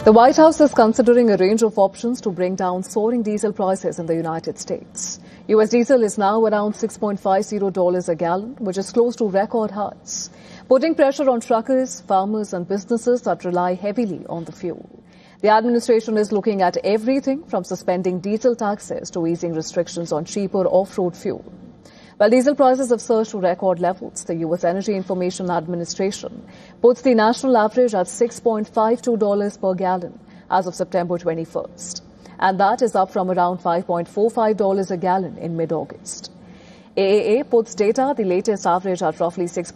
The White House is considering a range of options to bring down soaring diesel prices in the United States. U.S. diesel is now around $6.50 a gallon, which is close to record highs, putting pressure on truckers, farmers and businesses that rely heavily on the fuel. The administration is looking at everything from suspending diesel taxes to easing restrictions on cheaper off-road fuel. While diesel prices have surged to record levels, the U.S. Energy Information Administration puts the national average at $6.52 per gallon as of September 21st. And that is up from around $5.45 a gallon in mid-August. AAA puts data, the latest average at roughly